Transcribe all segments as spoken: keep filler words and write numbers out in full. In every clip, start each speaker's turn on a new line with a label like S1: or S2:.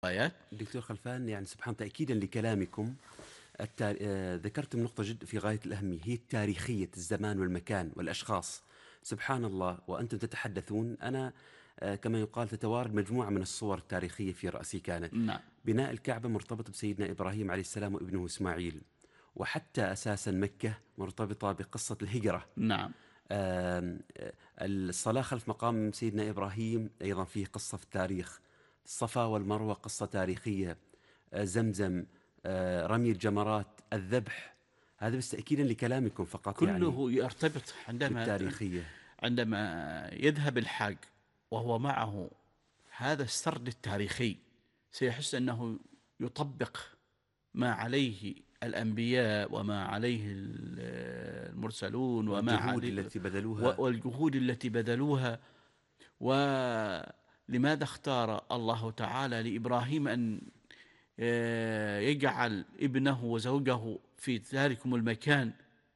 S1: آيات.
S2: دكتور خلفان، يعني سبحان تأكيدا لكلامكم التار... آه، ذكرتم نقطة جد في غاية الأهمية، هي التاريخية، الزمان والمكان والأشخاص. سبحان الله، وأنتم تتحدثون أنا آه، كما يقال تتوارد مجموعة من الصور التاريخية في رأسي. كانت
S1: نعم.
S2: بناء الكعبة مرتبط بسيدنا إبراهيم عليه السلام وابنه إسماعيل، وحتى أساسا مكة مرتبطة بقصة الهجرة.
S1: نعم.
S2: آم، آه، الصلاة خلف مقام سيدنا إبراهيم أيضا فيه قصة في التاريخ. الصفا والمروة قصة تاريخية. آه، زمزم، آه، رمي الجمرات، الذبح. هذا بس تأكيدا لكلامكم فقط، يعني
S1: كله يرتبط. عندما
S2: بالتاريخية.
S1: عندما يذهب الحاج وهو معه هذا السرد التاريخي، سيحس أنه يطبق ما عليه الأنبياء وما عليه المرسلون وما
S2: والجهود
S1: عليه
S2: التي بذلوها.
S1: والجهود التي بذلوها. ولماذا اختار الله تعالى لإبراهيم أن يجعل ابنه وزوجه في ذلكم المكان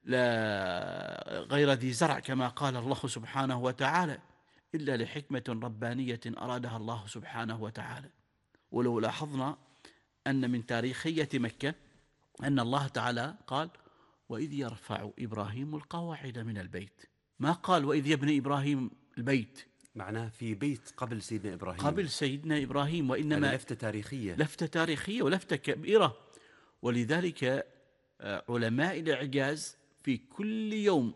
S1: لا غير ذي زرع كما قال الله سبحانه وتعالى، إلا لحكمة ربانية أرادها الله سبحانه وتعالى. ولو لاحظنا أن من تاريخية مكة أن الله تعالى قال: وإذ يرفع إبراهيم القواعد من البيت، ما قال وإذ يبني إبراهيم البيت،
S2: معناه في بيت قبل سيدنا إبراهيم،
S1: قبل سيدنا إبراهيم. وإنما
S2: هذه لفتة تاريخية،
S1: لفتة تاريخية ولفتة كبيرة. ولذلك علماء الإعجاز في كل يوم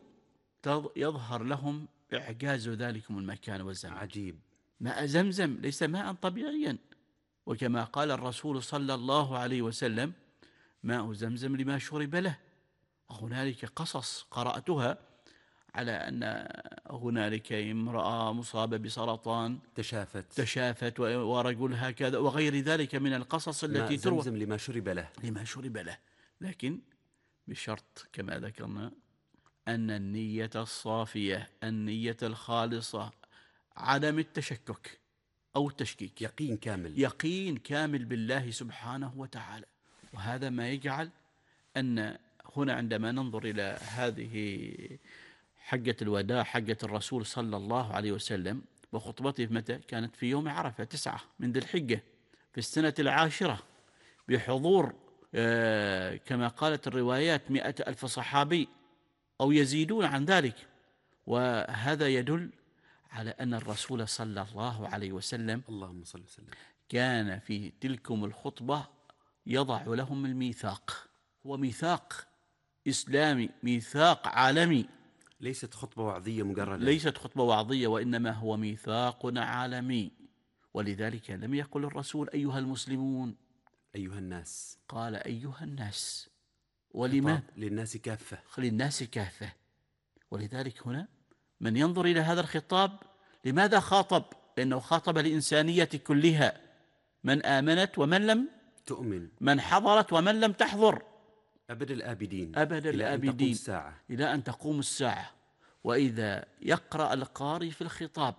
S1: يظهر لهم إعجاز ذلكم المكان والزمان.
S2: عجيب.
S1: ماء زمزم ليس ماء طبيعيا، وكما قال الرسول صلى الله عليه وسلم: ماء زمزم لما شرب له. هنالك قصص قرأتها على أن هنالك امرأة مصابة بسرطان
S2: تشافت
S1: تشافت ورجل هكذا وغير ذلك من القصص التي
S2: ماء
S1: تروى
S2: زمزم لما شرب له،
S1: لما شرب له، لكن بشرط كما ذكرنا أن النية الصافية، النية الخالصة، عدم التشكك أو التشكيك،
S2: يقين كامل.
S1: يقين كامل بالله سبحانه وتعالى. وهذا ما يجعل أن هنا عندما ننظر إلى هذه حجة الوداع، حجة الرسول صلى الله عليه وسلم، وخطبته متى كانت؟ في يوم عرفة تسعة من ذي الحجة في السنة العاشرة، بحضور آه كما قالت الروايات مئة ألف صحابي أو يزيدون عن ذلك. وهذا يدل على أن الرسول صلى الله عليه وسلم
S2: اللهم صل وسلم
S1: كان في تلكم الخطبة يضع لهم الميثاق. هو ميثاق إسلامي، ميثاق عالمي،
S2: ليست خطبة وعظية مجردة،
S1: ليست خطبة وعظية، وإنما هو ميثاق عالمي. ولذلك لم يقل الرسول أيها المسلمون،
S2: أيها الناس،
S1: قال أيها الناس. ولماذا؟
S2: للناس كافة،
S1: للناس كافة. ولذلك هنا من ينظر إلى هذا الخطاب، لماذا خاطب؟ لأنه خاطب الإنسانية كلها، من آمنت ومن لم
S2: تؤمن،
S1: من حضرت ومن لم تحضر،
S2: أبد الآبدين،
S1: أبد
S2: إلى أن تقوم
S1: الآبدين،
S2: الساعة.
S1: إلى أن تقوم الساعة. وإذا يقرأ القارئ في الخطاب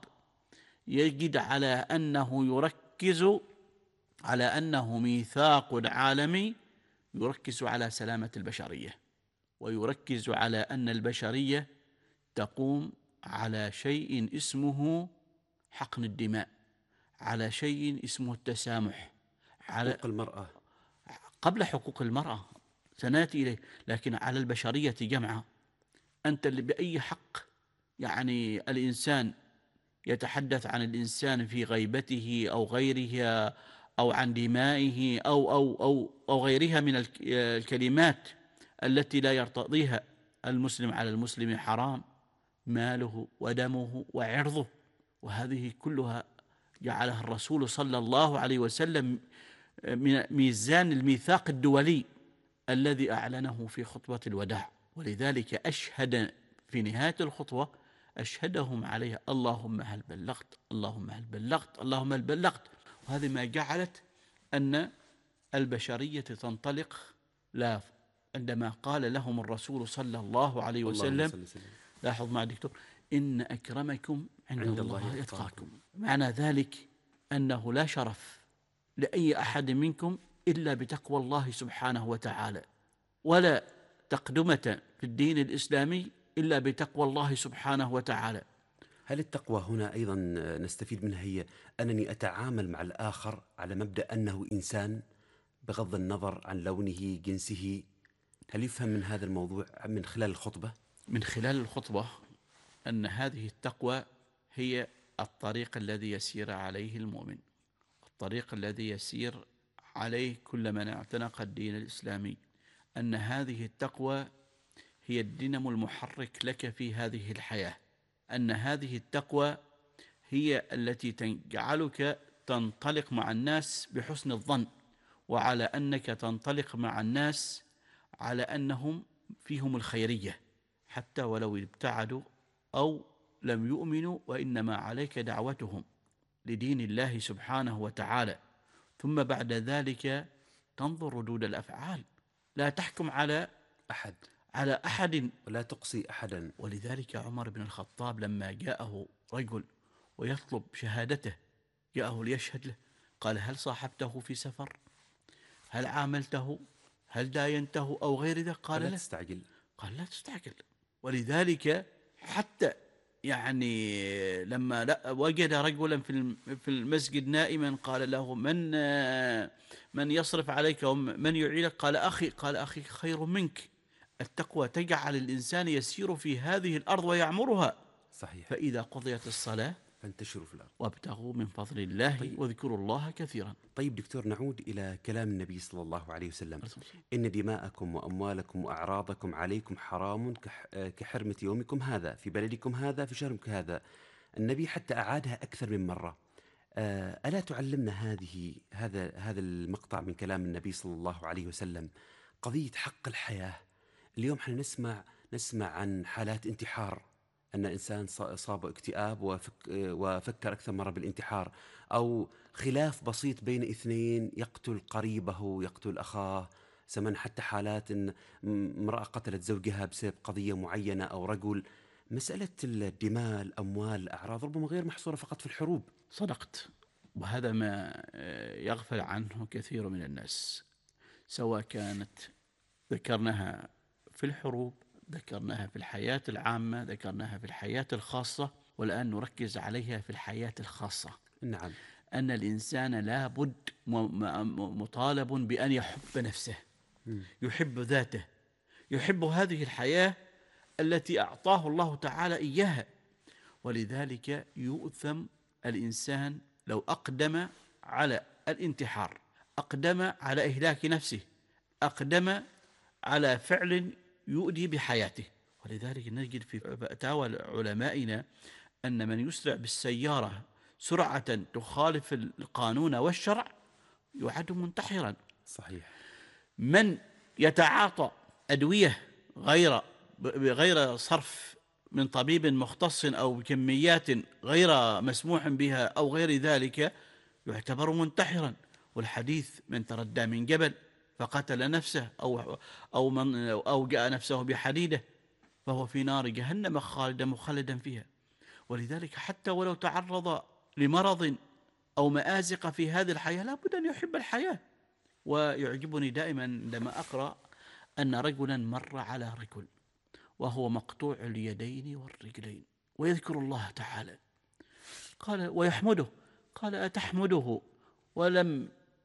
S1: يجد على أنه يركز على أنه ميثاق عالمي، يركز على سلامة البشرية، ويركز على أن البشرية تقوم على شيء اسمه حقن الدماء، على شيء اسمه التسامح، على
S2: حقوق المرأة،
S1: قبل حقوق المرأة سنأتي إليه، لكن على البشرية جمعاء. أنت اللي بأي حق يعني الإنسان يتحدث عن الإنسان في غيبته أو غيرها أو عن دمائه أو أو أو أو غيرها من الكلمات التي لا يرتضيها المسلم على المسلم حرام ماله ودمه وعرضه. وهذه كلها جعلها الرسول صلى الله عليه وسلم من ميزان الميثاق الدولي الذي أعلنه في خطبة الوداع. ولذلك أشهد في نهاية الخطبة، أشهدهم عليها: اللهم هل بلغت، اللهم هل بلغت، اللهم هل بلغت. وهذه ما جعلت أن البشرية تنطلق. لا عندما قال لهم الرسول صلى الله عليه وسلم، لاحظ مع الدكتور: إن أكرمكم عند, عند الله, الله يتقاكم. معنى ذلك أنه لا شرف لأي أحد منكم إلا بتقوى الله سبحانه وتعالى، ولا تقدمة في الدين الإسلامي إلا بتقوى الله سبحانه وتعالى.
S2: هل التقوى هنا أيضا نستفيد منها هي أنني أتعامل مع الآخر على مبدأ أنه إنسان بغض النظر عن لونه جنسه؟ هل يفهم من هذا الموضوع من خلال الخطبة؟
S1: من خلال الخطبة أن هذه التقوى هي الطريق الذي يسير عليه المؤمن، الطريق الذي يسير عليه كل من اعتنق الدين الإسلامي، أن هذه التقوى هي الدينامو المحرك لك في هذه الحياة، أن هذه التقوى هي التي تجعلك تنطلق مع الناس بحسن الظن، وعلى أنك تنطلق مع الناس على أنهم فيهم الخيرية حتى ولو ابتعدوا أو لم يؤمنوا، وإنما عليك دعوتهم لدين الله سبحانه وتعالى. ثم بعد ذلك تنظر ردود الأفعال، لا تحكم على
S2: أحد
S1: على أحد
S2: ولا تقصي أحدا.
S1: ولذلك عمر بن الخطاب لما جاءه رجل ويطلب شهادته، جاءه ليشهد له، قال: هل صاحبته في سفر؟ هل عاملته؟ هل داينته أو غير ذلك؟ قال:
S2: لا
S1: لا.
S2: تستعجل.
S1: قال: لا تستعجل. ولذلك حتى يعني لما وجد رجلا في المسجد نائما قال له: من من يصرف عليك ومن يعينك؟ قال: أخي. قال: أخي خير منك. التقوى تجعل الإنسان يسير في هذه الأرض ويعمرها.
S2: صحيح.
S1: فإذا قضيت الصلاة
S2: فانتشروا في الأرض
S1: وابتغوا من فضل الله. طيب. واذكروا الله كثيرا.
S2: طيب دكتور، نعود إلى كلام النبي صلى الله عليه وسلم: إن دماءكم وأموالكم وأعراضكم عليكم حرام كحرمة يومكم هذا في بلدكم هذا في شهركم هذا. النبي حتى أعادها أكثر من مرة. ألا تعلمنا هذه هذا هذا المقطع من كلام النبي صلى الله عليه وسلم قضية حق الحياة؟ اليوم احنا نسمع نسمع عن حالات انتحار، أن إنسان أصابه اكتئاب وفك وفكر أكثر مرة بالانتحار، أو خلاف بسيط بين اثنين يقتل قريبه يقتل أخاه. سمعنا حتى حالات إن امرأة قتلت زوجها بسبب قضية معينة، أو رجل. مسألة الدماء الأموال الأعراض ربما غير محصورة فقط في الحروب.
S1: صدقت، وهذا ما يغفل عنه كثير من الناس، سواء كانت ذكرناها في الحروب، ذكرناها في الحياة العامة، ذكرناها في الحياة الخاصة، والآن نركز عليها في الحياة الخاصة.
S2: نعم.
S1: أن الإنسان لابد مطالب بأن يحب نفسه، يحب ذاته، يحب هذه الحياة التي أعطاه الله تعالى إياها. ولذلك يؤثم الإنسان لو أقدم على الانتحار، أقدم على إهلاك نفسه، أقدم على فعل يؤدي بحياته. ولذلك نجد في فتاوى علمائنا أن من يسرع بالسيارة سرعة تخالف القانون والشرع يعد منتحرا.
S2: صحيح.
S1: من يتعاطى أدوية غير بغير صرف من طبيب مختص أو بكميات غير مسموح بها أو غير ذلك يعتبر منتحرا. والحديث: من تردى من جبل فقتل نفسه أو أو من أو جاء نفسه بحديدة فهو في نار جهنم خالدا مخلدا فيها. ولذلك حتى ولو تعرض لمرض أو مآزق في هذه الحياة لابد أن يحب الحياة. ويعجبني دائما عندما أقرأ أن رجلا مر على رجل وهو مقطوع اليدين والرجلين ويذكر الله تعالى، قال ويحمده، قال: أتحمده ولم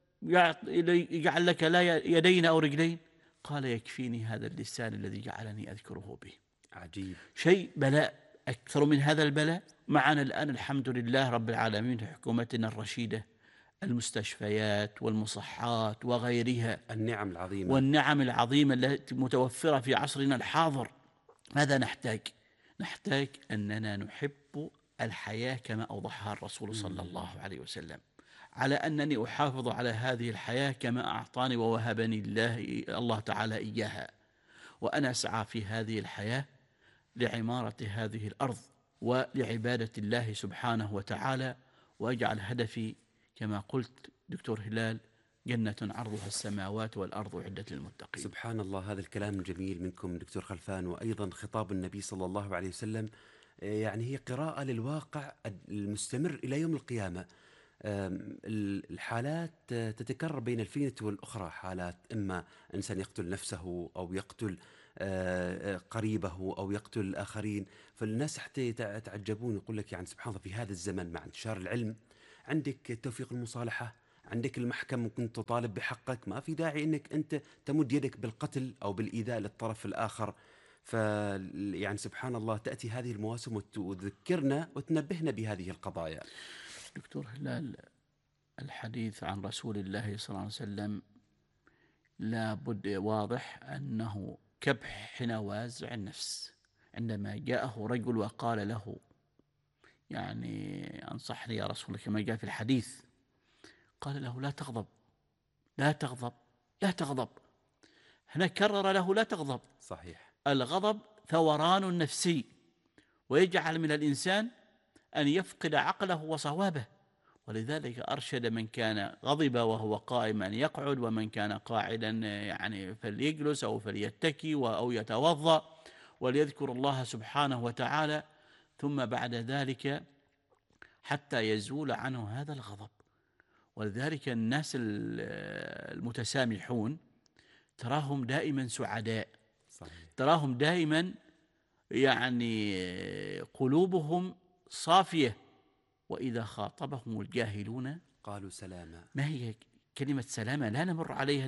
S1: يجعل لك لا يدين أو رجلين؟ قال: يكفيني هذا اللسان الذي جعلني أذكره به.
S2: عجيب.
S1: شيء بلاء أكثر من هذا البلاء. معنا الآن الحمد لله رب العالمين في حكومتنا الرشيدة المستشفيات والمصحات وغيرها،
S2: النعم العظيمة
S1: والنعم العظيمة التي متوفرة في عصرنا الحاضر. ماذا نحتاج؟ نحتاج أننا نحب الحياة كما أوضحها الرسول صلى الله عليه وسلم، على أنني أحافظ على هذه الحياة كما أعطاني ووهبني الله الله تعالى إياها، وأنا أسعى في هذه الحياة لعمارة هذه الأرض ولعبادة الله سبحانه وتعالى، وأجعل هدفي كما قلت دكتور هلال جنة عرضها السماوات والأرض عدة للمتقين.
S2: سبحان الله، هذا الكلام الجميل منكم دكتور خلفان، وأيضا خطاب النبي صلى الله عليه وسلم يعني هي قراءة للواقع المستمر إلى يوم القيامة. الحالات تتكرر بين الفينة والأخرى، حالات إما إنسان يقتل نفسه أو يقتل آه، قريبه أو يقتل الآخرين. فالناس حتى يتعجبون، يقول لك يعني سبحان الله في هذا الزمن مع انتشار العلم عندك توفيق المصالحة، عندك المحكمة ممكن تطالب بحقك، ما في داعي أنك أنت تمد يدك بالقتل أو بالإيذاء للطرف الآخر. ف يعني سبحان الله تأتي هذه المواسم وتذكرنا وتنبهنا بهذه القضايا.
S1: دكتور هلال، الحديث عن رسول الله صلى الله عليه وسلم لا بد واضح أنه كبح نوازع النفس. عندما جاءه رجل وقال له يعني أنصحني يا رسول الله كما جاء في الحديث، قال له لا تغضب لا تغضب لا تغضب. هنا كرر له لا تغضب.
S2: صحيح.
S1: الغضب ثوران نفسي ويجعل من الإنسان أن يفقد عقله وصوابه، ولذلك أرشد من كان غضب وهو قائم أن يقعد، ومن كان قاعدا يعني فليجلس أو فليتكي أو يتوضأ وليذكر الله سبحانه وتعالى، ثم بعد ذلك حتى يزول عنه هذا الغضب. ولذلك الناس المتسامحون تراهم دائما سعداء.
S2: صحيح.
S1: تراهم دائما يعني قلوبهم صافية، وإذا خاطبهم الجاهلون
S2: قالوا سلاما.
S1: ما هي كلمة سلامة؟ لا نمر عليها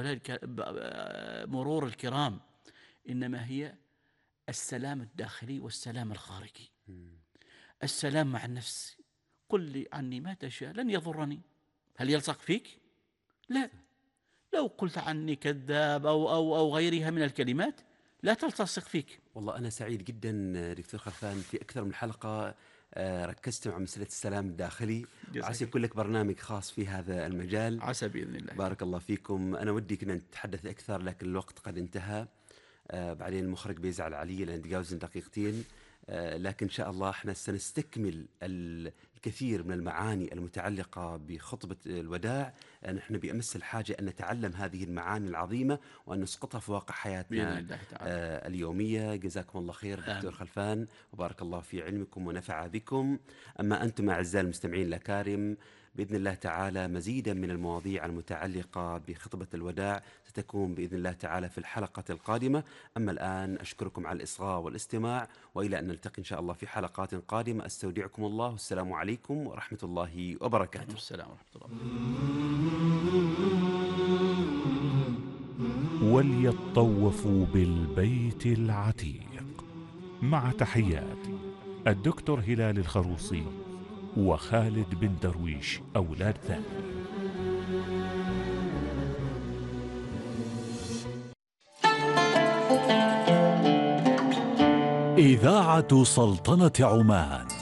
S1: مرور الكرام، إنما هي السلام الداخلي والسلام الخارجي. السلام مع النفس، قل لي عني ما تشاء لن يضرني. هل يلصق فيك؟ لا. لو قلت عني كذاب أو, أو, أو غيرها من الكلمات لا تلتصق فيك.
S2: والله أنا سعيد جدا دكتور خلفان، في أكثر من حلقة ركزت مع مسألة السلام الداخلي، عسى يكون لك برنامج خاص في هذا المجال.
S1: عسى بإذن الله.
S2: بارك الله فيكم. أنا ودي كنا نتحدث أكثر لكن الوقت قد انتهى. آه بعدين المخرج بيزعل علي لأن تجاوزنا دقيقتين، آه لكن إن شاء الله احنا سنستكمل الكثير من المعاني المتعلقة بخطبة الوداع. نحن بأمس الحاجة أن نتعلم هذه المعاني العظيمة وأن نسقطها في واقع حياتنا آه اليومية. جزاكم الله خير دكتور خلفان، وبارك الله في علمكم ونفع بكم. أما أنتم أعزائي المستمعين الأكارم، بإذن الله تعالى مزيدا من المواضيع المتعلقة بخطبة الوداع ستكون بإذن الله تعالى في الحلقة القادمة. أما الآن أشكركم على الإصغاء والاستماع، وإلى أن نلتقي إن شاء الله في حلقات قادمة. أستودعكم الله، والسلام عليكم ورحمة الله وبركاته.
S1: السلام ورحمة الله.
S3: وليطوفوا بالبيت العتيق. مع تحيات الدكتور هلال الخروصي وخالد بن درويش أولاد ثاني. إذاعة سلطنة عمان.